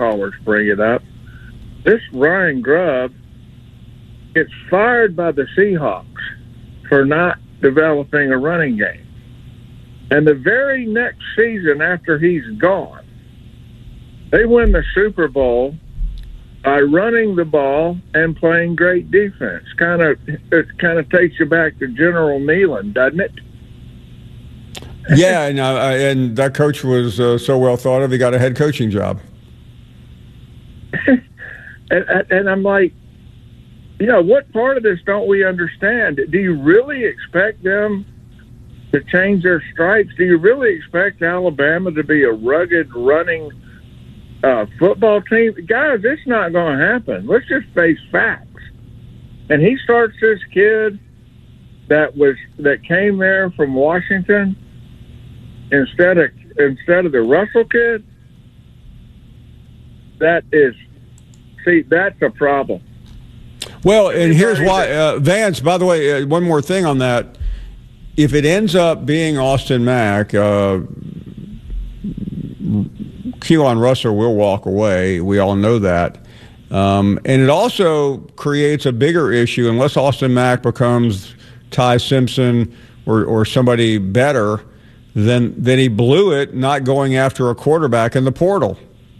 callers bring it up. This Ryan Grubb gets fired by the Seahawks for not developing a running game. And the very next season after he's gone, they win the Super Bowl by running the ball and playing great defense. It kind of takes you back to General Nealon, doesn't it? Yeah, and that coach was so well thought of, he got a head coaching job. and I'm like, what part of this don't we understand? Do you really expect them to change their stripes? Do you really expect Alabama to be a rugged, running football team? Guys, it's not going to happen. Let's just face facts. And he starts this kid that came there from Washington instead of the Russell kid. That's a problem. Well, and here's why, Vance. By the way, one more thing on that: if it ends up being Austin Mack, Keelan Russell will walk away. We all know that. And it also creates a bigger issue unless Austin Mack becomes Ty Simpson or somebody better, then he blew it not going after a quarterback in the portal.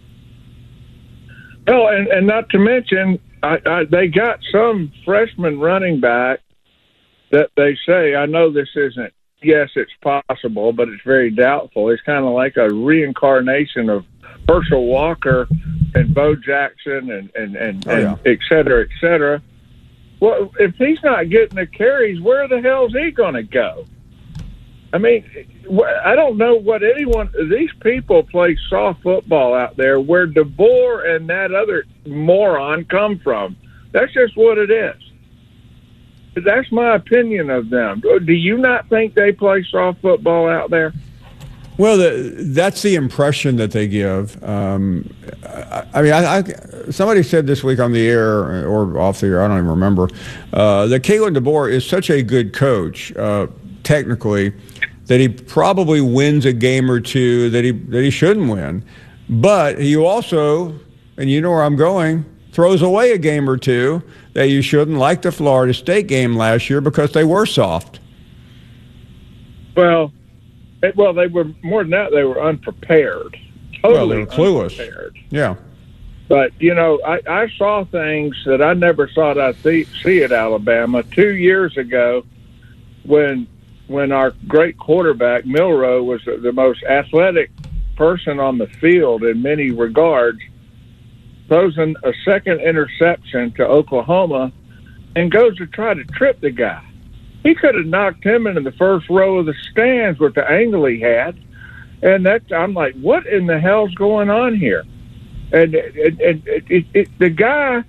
Well, and not to mention, they got some freshman running back that they say, I know this isn't, yes, it's possible, but it's very doubtful. It's kind of like a reincarnation of Herschel Walker and Bo Jackson and et cetera, et cetera. Well, if he's not getting the carries, where the hell is he going to go? I mean, I don't know what these people play soft football out there where DeBoer and that other moron come from. That's just what it is. That's my opinion of them. Do you not think they play soft football out there? Well, that's the impression that they give. Somebody said this week on the air or off the air, I don't even remember, that Kalen DeBoer is such a good coach, technically, that he probably wins a game or two that he shouldn't win. But he also, and you know where I'm going, throws away a game or two that you shouldn't, like the Florida State game last year because they were soft. Well, they were more than that. They were unprepared. Totally, they were clueless. Unprepared. Yeah. But, I saw things that I never thought I'd see at Alabama 2 years ago when our great quarterback, Milroe, was the most athletic person on the field in many regards, throws a second interception to Oklahoma and goes to try to trip the guy. He could have knocked him into the first row of the stands with the angle he had. And I'm like, what in the hell's going on here? And the guy,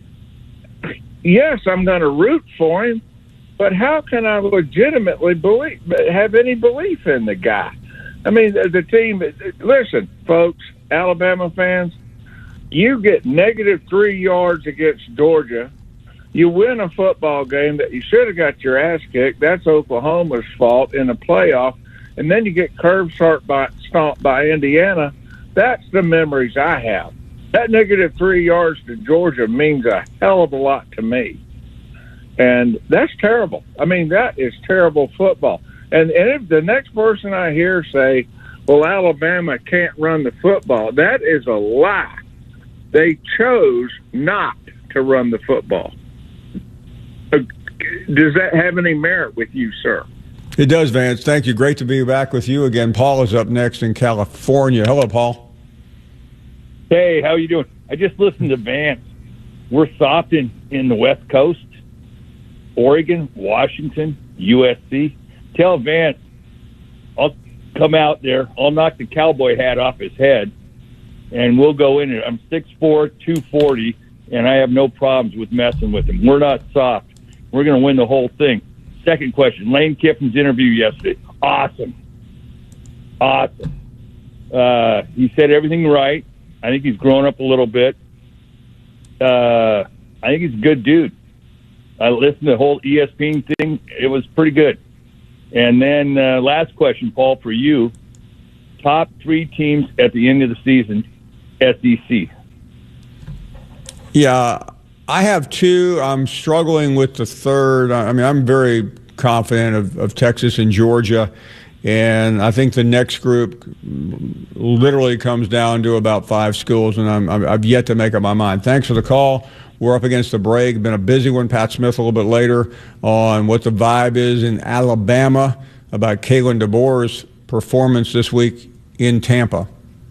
yes, I'm going to root for him, but how can I legitimately have any belief in the guy? I mean, the team, listen, folks, Alabama fans, you get -3 yards against Georgia. You win a football game that you should have got your ass kicked. That's Oklahoma's fault in a playoff. And then you get curb stomped by Indiana. That's the memories I have. That -3 yards to Georgia means a hell of a lot to me. And that's terrible. I mean, that is terrible football. And if the next person I hear say, well, Alabama can't run the football, that is a lie. They chose not to run the football. Does that have any merit with you, sir? It does, Vance. Thank you. Great to be back with you again. Paul is up next in California. Hello, Paul. Hey, how you doing? I just listened to Vance. We're soft in the West Coast, Oregon, Washington, USC. Tell Vance I'll come out there. I'll knock the cowboy hat off his head, and we'll go in it. I'm 6'4", 240, and I have no problems with messing with him. We're not soft. We're going to win the whole thing. Second question, Lane Kiffin's interview yesterday. Awesome. He said everything right. I think he's grown up a little bit. I think he's a good dude. I listened to the whole ESPN thing. It was pretty good. And then last question, Paul, for you. Top 3 teams at the end of the season, SEC. Yeah, I have two. I'm struggling with the third. I mean, I'm very confident of Texas and Georgia. And I think the next group literally comes down to about 5 schools, and I've yet to make up my mind. Thanks for the call. We're up against the break. Been a busy one. Pat Smith a little bit later on what the vibe is in Alabama about Kalen DeBoer's performance this week in Tampa.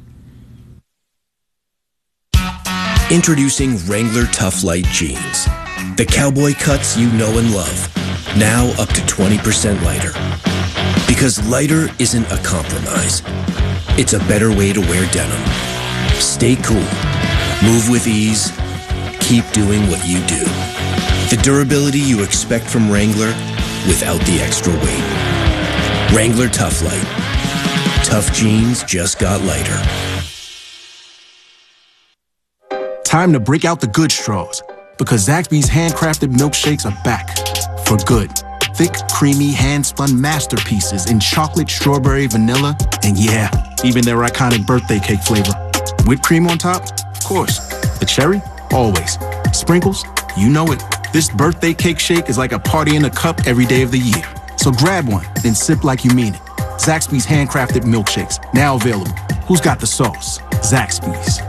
Introducing Wrangler Tough Light Jeans. The cowboy cuts you know and love. Now up to 20% lighter. Because lighter isn't a compromise. It's a better way to wear denim. Stay cool. Move with ease. Keep doing what you do. The durability you expect from Wrangler without the extra weight. Wrangler Tough Light. Tough jeans just got lighter. Time to break out the good straws, because Zaxby's handcrafted milkshakes are back. For good. Thick, creamy, hand-spun masterpieces in chocolate, strawberry, vanilla, and yeah, even their iconic birthday cake flavor. Whipped cream on top? Of course. The cherry? Always. Sprinkles? You know it. This birthday cake shake is like a party in a cup every day of the year. So grab one, then sip like you mean it. Zaxby's handcrafted milkshakes, now available. Who's got the sauce? Zaxby's.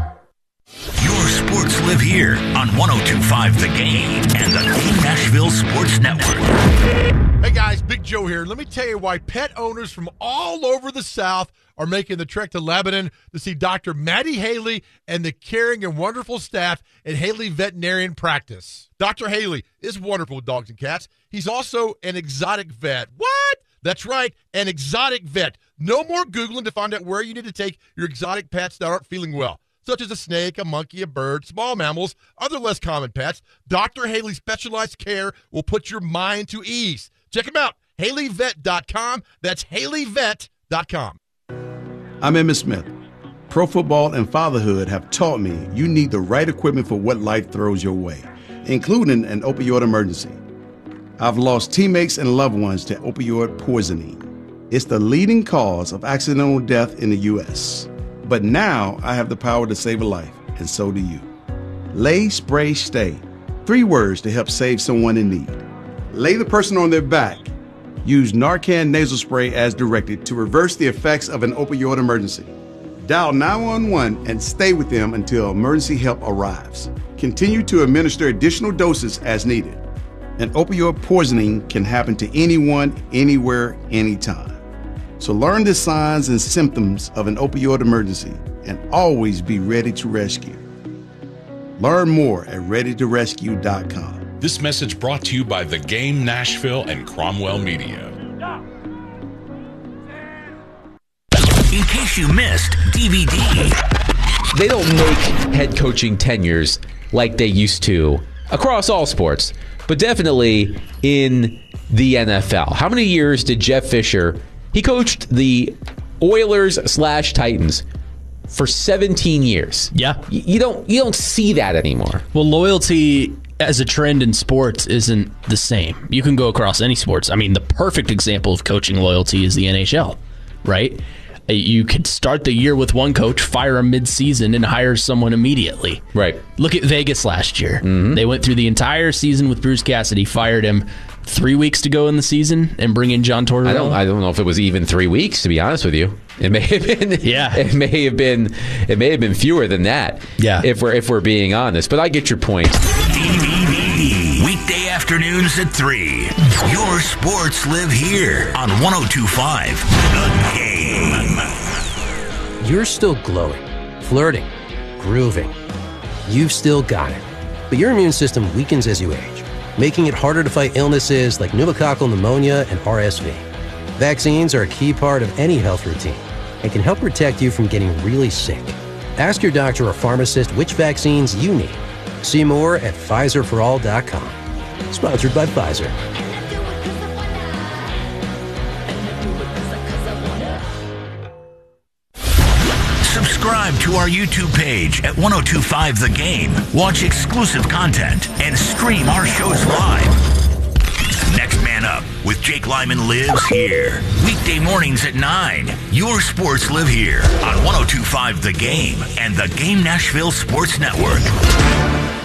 Your sports live here on 102.5 The Game and the Game Nashville Sports Network. Hey guys, Big Joe here. Let me tell you why pet owners from all over the South are making the trek to Lebanon to see Dr. Maddie Haley and the caring and wonderful staff at Haley Veterinarian Practice. Dr. Haley is wonderful with dogs and cats. He's also an exotic vet. What? That's right, an exotic vet. No more Googling to find out where you need to take your exotic pets that aren't feeling well, such as a snake, a monkey, a bird, small mammals, other less common pets. Dr. Haley's specialized care will put your mind to ease. Check him out, HaleyVet.com. That's HaleyVet.com. I'm Emmitt Smith. Pro football and fatherhood have taught me you need the right equipment for what life throws your way, including an opioid emergency. I've lost teammates and loved ones to opioid poisoning. It's the leading cause of accidental death in the U.S. But now I have the power to save a life, and so do you. Lay, Spray, Stay. 3 words to help save someone in need. Lay the person on their back. Use Narcan nasal spray as directed to reverse the effects of an opioid emergency. Dial 911 and stay with them until emergency help arrives. Continue to administer additional doses as needed. An opioid poisoning can happen to anyone, anywhere, anytime. So learn the signs and symptoms of an opioid emergency and always be ready to rescue. Learn more at readytorescue.com. This message brought to you by The Game Nashville and Cromwell Media. In case you missed, DVD. They don't make head coaching tenures like they used to across all sports, but definitely in the NFL. How many years did Jeff Fisher... He coached the Oilers/Titans for 17 years. Yeah. You don't see that anymore. Well, loyalty as a trend in sports isn't the same. You can go across any sports. I mean, the perfect example of coaching loyalty is the NHL, right? You could start the year with one coach, fire him mid-season, and hire someone immediately. Right. Look at Vegas last year. Mm-hmm. They went through the entire season with Bruce Cassidy, fired him 3 weeks to go in the season, and bring in John Tortorella. I don't know if it was even 3 weeks, to be honest with you. It may have been. Yeah. It may have been fewer than that. Yeah. If we're being honest, but I get your point. DVD. Weekday afternoons at 3. Your sports live here on 102.5 The Game. You're still glowing, flirting, grooving. You've still got it. But your immune system weakens as you age, making it harder to fight illnesses like pneumococcal pneumonia and RSV. Vaccines are a key part of any health routine and can help protect you from getting really sick. Ask your doctor or pharmacist which vaccines you need. See more at PfizerForAll.com. Sponsored by Pfizer. Subscribe to our YouTube page at 102.5 The Game. Watch exclusive content and stream our shows live. Next Man Up with Jake Lyman lives here. Weekday mornings at 9. Your sports live here on 102.5 The Game and the Game Nashville Sports Network.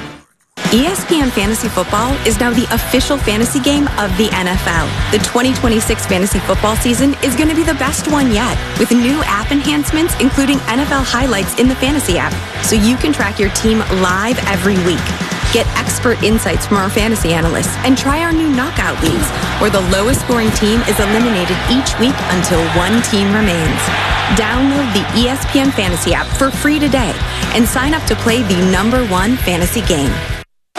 ESPN Fantasy Football is now the official fantasy game of the NFL. The 2026 fantasy football season is going to be the best one yet, with new app enhancements, including NFL highlights in the fantasy app, so you can track your team live every week. Get expert insights from our fantasy analysts and try our new knockout leagues, where the lowest scoring team is eliminated each week until one team remains. Download the ESPN Fantasy app for free today and sign up to play the #1 fantasy game.